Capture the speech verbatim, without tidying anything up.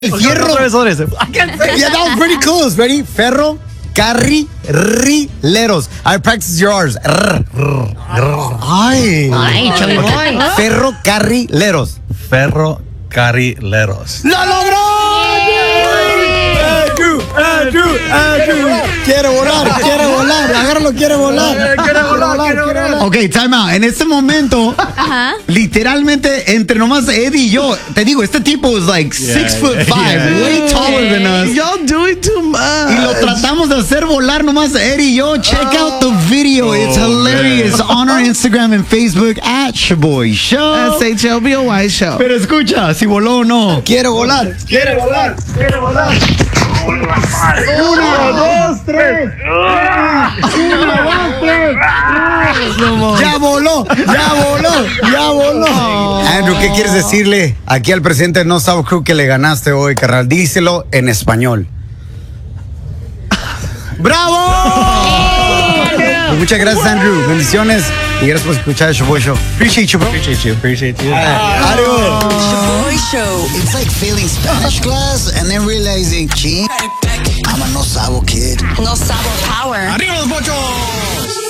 El fierro. Yeah, that was pretty close. Ready? Ferro, carrileros. I practice yours. Ay. Ay, chaviboy. Ferro, carrileros. Ferro Carrileros. ¡Lo logró! Andrew, Andrew, Andrew. Quiere volar, quiere volar. Agárralo, quiere volar. Quiere volar, quiere volar. Ok, time out. En este momento, Ajá. literalmente, entre nomás Eddie y yo, te digo, este tipo es like Yeah, six foot yeah, five, yeah. way taller than us. Y'all doing too much. Y lo tratamos de hacer volar nomás Eddie y yo. Check out the video. It's Oh, hilarious. On our Instagram and Facebook at Shaboy Show. S H L B O Y show. Pero escucha, si voló o no. Quiere volar. Quiere volar. Quiere volar. Una, dos, tres. Una, dos, tres. Ya voló, ya voló, ya voló. Andrew, ¿qué quieres decirle aquí al presidente de No South Crew que le ganaste hoy, carnal? Díselo en español. ¡Bravo! Pues muchas gracias, Andrew. Bendiciones y gracias por escuchar el Shaboy Show. Appreciate you, bro. Appreciate you. Appreciate you. Adiós. Shaboy Show. It's like failing Spanish class and then realizing, ching, I'm a no sabo kid. No sabo power. ¡Arriba los bochos!